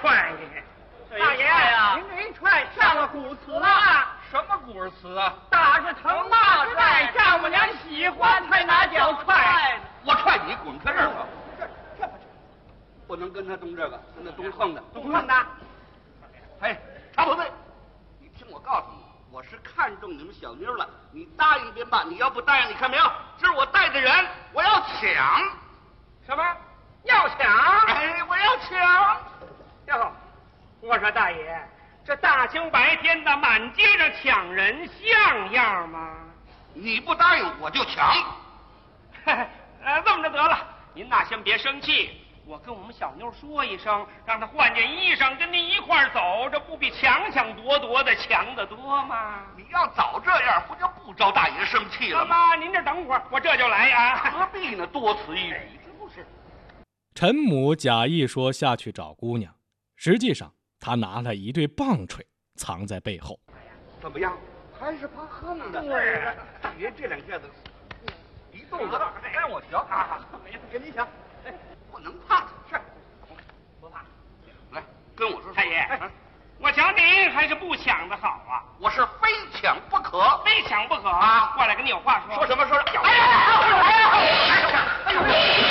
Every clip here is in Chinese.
踹你。大爷呀，您这一踹上了古词了。 什么古词啊？ 打是疼，骂是爱，丈母娘喜欢才拿脚踹。 我踹你，滚开这儿吧！这不能跟他动这个，跟他动横的， 动横的。 哎，查不对，你听我告诉你，我是看中你们小妞了，你答应便罢，你要不答应，你看没有？这是我带的人，我要抢。 什么？要抢？ 哎，我要抢。 哟，我说大爷。这大清白天的，满街上抢人，像样吗？ 你不答应，我就抢。 这么着得了，您呐先别生气，我跟我们小妞说一声，让她换件衣裳，跟您一块儿走，这不比抢抢夺夺的强得多吗？ 你要早这样，不就不招大爷生气了吗？您这等会儿，我这就来啊。 何必呢？多此一举，这不是？ 陈母假意说下去找姑娘，实际上他拿了一对棒槌藏在背后。 怎么样？还是怕横的。别这两下子一动作，让我瞧啊！跟你抢，不能怕他。是， 不怕。 来，跟我说。 太爷，我瞧您还是不抢的好啊！ 我是非抢不可， 非抢不可啊！ 过来跟你有话说。 说什么？说。哎呦！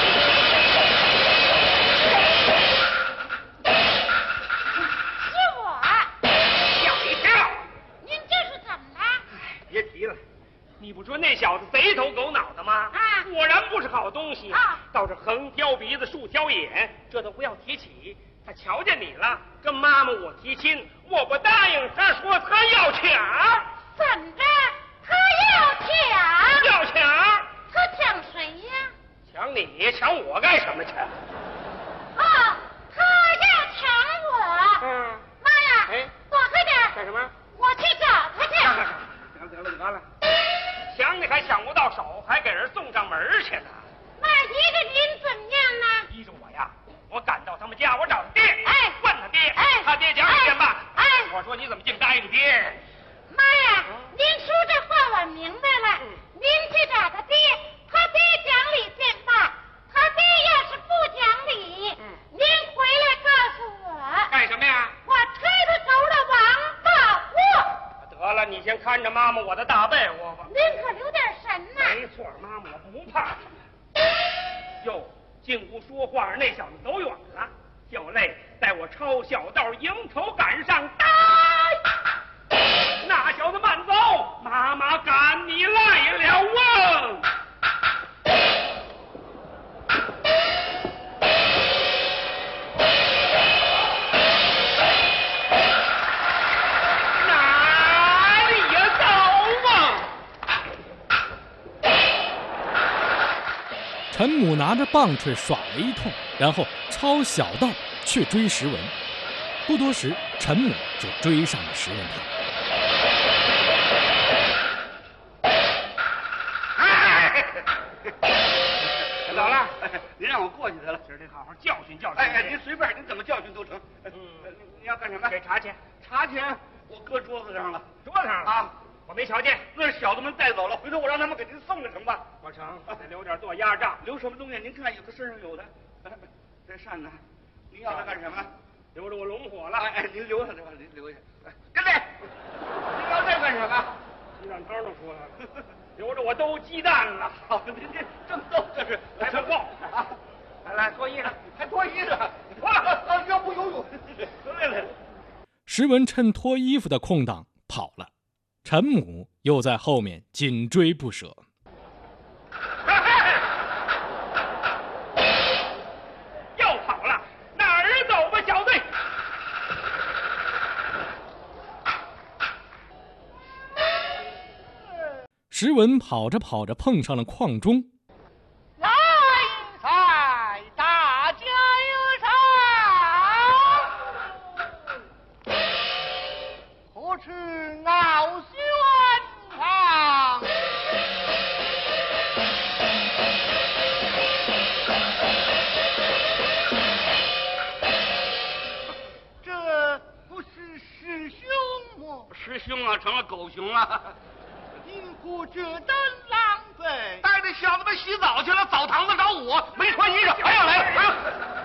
别提了，你不说那小子贼头狗脑的吗？ 啊， 果然不是好东西啊！ 倒是横挑鼻子竖挑眼，这都不要提起。他瞧见你了，跟妈妈我提亲，我不答应，他说他要抢。 怎着？他要抢？ 要抢？ 他抢谁呀？ 抢你？抢我干什么去？ 啊，他要抢我。妈呀！ 哎， 躲开点！ 干什么？ 我去找他去。 得了，抢你还抢不到手，还给人送上门去呢。 那依着您怎么样呢？ 依着我呀，我赶到他们家，我找他爹， 哎， 问他爹， 哎， 他爹讲一遍吧， 哎， 我说你怎么净答应爹？ 妈呀，您说这话我明白了，您去找他爹，他爹讲理便罢，他爹要是不讲理，您回来告诉我。 干什么呀？ 我吹他头的王八货。 得了，你先看着妈妈我的大被窝吧。 您可留点神呐。 没错，妈妈我不怕。哟，进屋说话，那小子走远了。小泪带我抄小道，迎头赶上，呆！那小子慢走，妈妈赶你来了啊！ 陈母拿着棒槌耍了一通，然后抄小道去追石文。不多时，陈母就追上了石文堂。 走了， 您让我过去得了， 今儿得好好教训教训。 哎，您随便，您怎么教训都成。你要干什么？ 给茶钱。 茶钱我搁桌子上了。 桌子上了啊？我没瞧见， 那是小子们带走了，回头我让他们给您送了成吧？ 我成，得留点做压账。 留什么东西？您看，有的身上有的。这扇子，您要它干什么？ 留着我龙火了。 哎，您留下这吧，您留下。跟来，您要这干什么？ 鸡蛋汤都出来了，留着我兜鸡蛋了。 好，您这正逗这是， 还不够啊！来脱衣裳， 还脱衣裳，脱了，要不游泳。来。 石文趁脱衣服的空档跑了。陈母又在后面紧追不舍。 又跑了，哪儿走吧，小子？ 石文跑着跑着碰上了矿中。 来财，大家有赏，何处傲轩堂？这不是师兄吗？ 师兄啊，成了狗熊了。 您不这等浪费， 带着小子们洗澡去了，澡堂子找我，没穿衣裳，还要来了。